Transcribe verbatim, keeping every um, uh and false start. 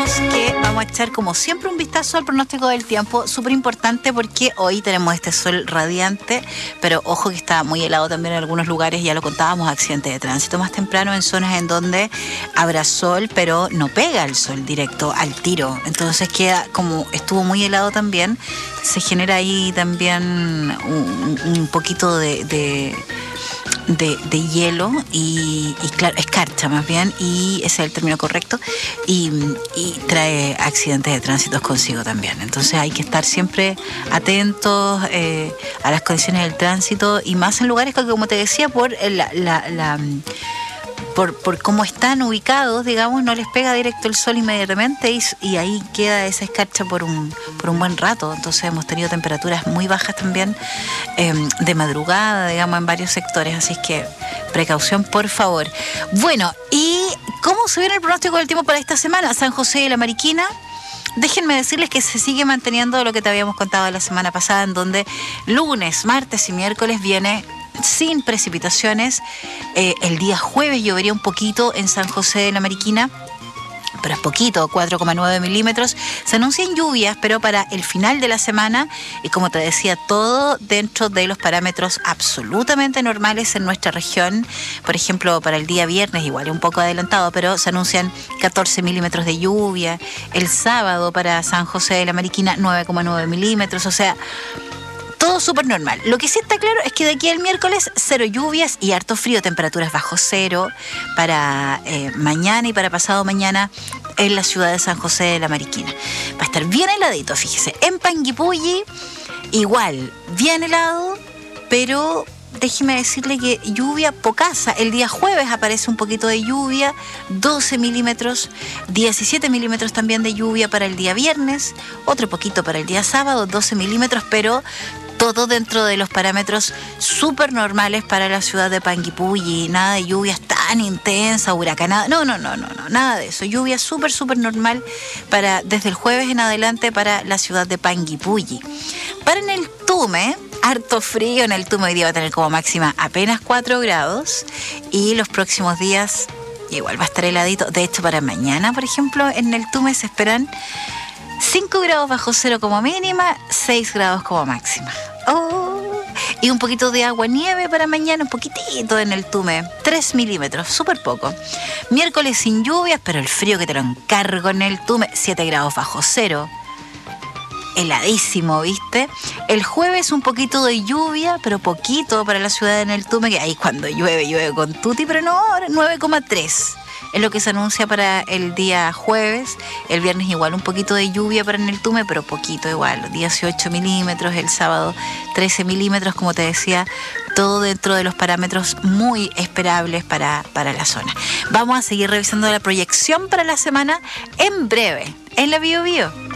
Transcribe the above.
decimos que vamos a echar como siempre un vistazo al pronóstico del tiempo, súper importante porque hoy tenemos este sol radiante, pero ojo que está muy helado también en algunos lugares, ya lo contábamos, accidente de tránsito más temprano en zonas en donde habrá sol, pero no pega el sol directo al tiro, entonces queda como estuvo muy helado también, se genera ahí también un, un poquito de... de De, de hielo y, y claro, escarcha más bien, y ese es el término correcto, y, y trae accidentes de tránsito consigo también. Entonces hay que estar siempre atentos eh, a las condiciones del tránsito, y más en lugares que, como te decía, por la, la, la Por, por cómo están ubicados, digamos, no les pega directo el sol inmediatamente y, y ahí queda esa escarcha por un, por un buen rato. Entonces hemos tenido temperaturas muy bajas también eh, de madrugada, digamos, en varios sectores. Así es que precaución, por favor. Bueno, ¿y cómo se viene el pronóstico del tiempo para esta semana? San José de la Mariquina. Déjenme decirles que se sigue manteniendo lo que te habíamos contado la semana pasada, en donde lunes, martes y miércoles viene sin precipitaciones. Eh, el día jueves llovería un poquito en San José de la Mariquina, pero es poquito, cuatro coma nueve milímetros. Se anuncian lluvias, pero para el final de la semana, y como te decía, todo dentro de los parámetros absolutamente normales en nuestra región. Por ejemplo, para el día viernes, igual un poco adelantado, pero se anuncian catorce milímetros de lluvia. El sábado para San José de la Mariquina, nueve coma nueve milímetros, o sea, todo súper normal. Lo que sí está claro es que de aquí al miércoles, cero lluvias y harto frío, temperaturas bajo cero para eh, mañana y para pasado mañana en la ciudad de San José de la Mariquina. Va a estar bien heladito, fíjese. En Panguipulli, igual, bien helado, pero déjeme decirle que lluvia pocasa. El día jueves aparece un poquito de lluvia, doce milímetros, diecisiete milímetros también de lluvia para el día viernes, otro poquito para el día sábado, doce milímetros, pero todo dentro de los parámetros súper normales para la ciudad de Panguipulli. Nada de lluvias tan intensas, huracanadas. No, no, no, no, no, nada de eso. Lluvia súper, súper normal para, desde el jueves en adelante para la ciudad de Panguipulli. Para en el Tume, harto frío en el Tume. Hoy día va a tener como máxima apenas cuatro grados. Y los próximos días igual va a estar heladito. De hecho, para mañana, por ejemplo, en el Tume se esperan cinco grados bajo cero como mínima, seis grados como máxima. Oh, y un poquito de agua nieve para mañana, un poquitito en el Tume, tres milímetros, súper poco. Miércoles sin lluvias, pero el frío que te lo encargo en el Tume, siete grados bajo cero. Heladísimo, ¿viste? El jueves un poquito de lluvia, pero poquito para la ciudad de El Tume, que ahí cuando llueve, llueve con tutti, pero no, nueve coma tres. Es lo que se anuncia para el día jueves. El viernes igual un poquito de lluvia para en el Tume, pero poquito igual, dieciocho milímetros. El sábado trece milímetros, como te decía, todo dentro de los parámetros muy esperables para, para la zona. Vamos a seguir revisando la proyección para la semana en breve, en la Bio Bio.